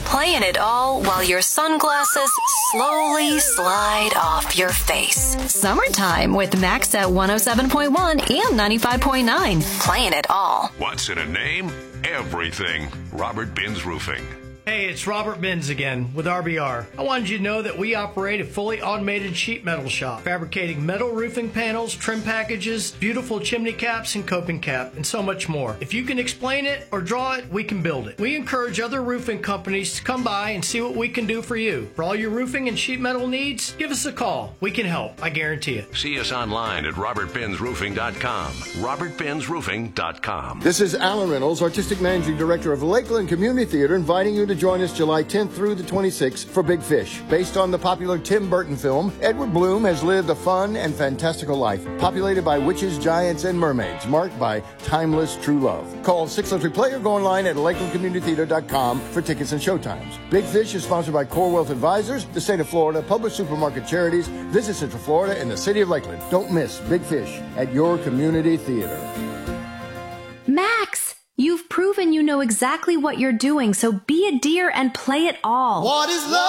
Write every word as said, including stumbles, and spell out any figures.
Playing it all while your sunglasses slowly slide off your face. Summertime with Max at one oh seven point one and ninety-five point nine. Playing it all. What's in a name? Everything. Robert Binns Roofing. Hey, it's Robert Binns again with R B R. I wanted you to know that we operate a fully automated sheet metal shop, fabricating metal roofing panels, trim packages, beautiful chimney caps and coping cap, and so much more. If you can explain it or draw it, we can build it. We encourage other roofing companies to come by and see what we can do for you. For all your roofing and sheet metal needs, give us a call. We can help, I guarantee it. See us online at robert binns roofing dot com. robert binns roofing dot com. This is Alan Reynolds, Artistic Managing Director of Lakeland Community Theater, inviting you to join us July tenth through the twenty-sixth for Big Fish. Based on the popular Tim Burton film, Edward Bloom has lived a fun and fantastical life, populated by witches, giants, and mermaids, marked by timeless true love. Call six oh three play or go online at lakeland community theater dot com for tickets and showtimes. Big Fish is sponsored by Core Wealth Advisors, the state of Florida, Public Supermarket Charities, Visit Central Florida, and the city of Lakeland. Don't miss Big Fish at your community theater. Max! You've proven you know exactly what you're doing, so be a dear and play it all. What is love?